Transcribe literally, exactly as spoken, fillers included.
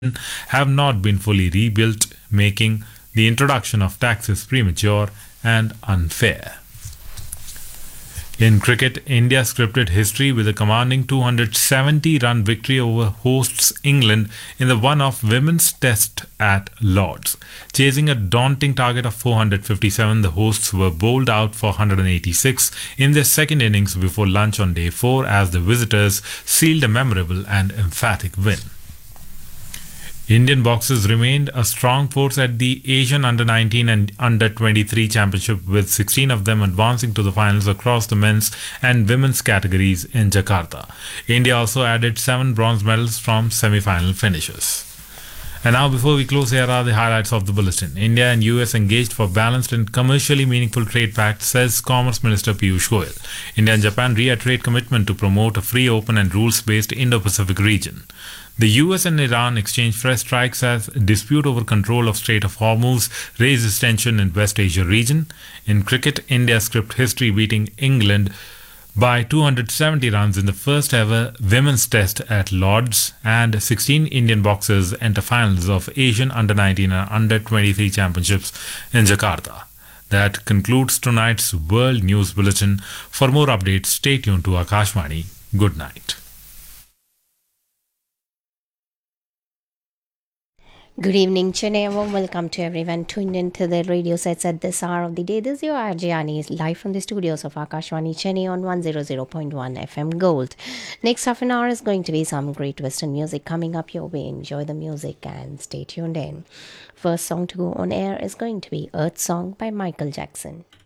have not been fully rebuilt, making the introduction of taxes premature and unfair. In cricket, India scripted history with a commanding two hundred seventy run victory over hosts England in the one-off women's test at Lord's. Chasing a daunting target of four hundred fifty-seven, the hosts were bowled out for one hundred eighty-six in their second innings before lunch on day four as the visitors sealed a memorable and emphatic win. Indian boxers remained a strong force at the Asian Under nineteen and Under twenty-three Championship, with sixteen of them advancing to the finals across the men's and women's categories in Jakarta. India also added seven bronze medals from semi-final finishes. And now, before we close, here are the highlights of the bulletin. India and U S engaged for balanced and commercially meaningful trade pact, says Commerce Minister Piyush Goyal. India and Japan reiterate commitment to promote a free, open and rules-based Indo-Pacific region. The U S and Iran exchange fresh strikes as dispute over control of Strait of Hormuz raises tension in West Asia region. In cricket, India script history beating England by two hundred seventy runs in the first ever women's test at Lord's, and sixteen Indian boxers enter finals of Asian Under nineteen and Under twenty-three Championships in Jakarta. That concludes tonight's World News Bulletin. For more updates, stay tuned to Akashvani. Good night. Good evening, Chennai. A warm welcome to everyone tuned into the radio sets at this hour of the day. This is your R J Ani, live from the studios of Akashvani Chennai on one hundred point one F M Gold. Next half an hour is going to be some great Western music coming up your way. Enjoy the music and stay tuned in. First song to go on air is going to be Earth Song by Michael Jackson.